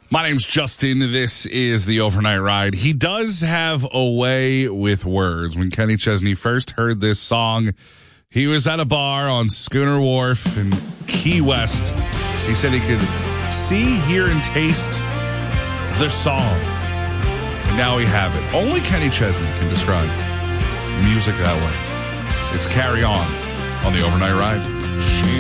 My name's Justin. This is the Overnight Ride. He does have a way with words. When Kenny Chesney first heard this song, he was at a bar on Schooner Wharf in Key West. He said he could see, hear, and taste the song. And now we have it. Only Kenny Chesney can describe music that way. It's Carry On the Overnight Ride.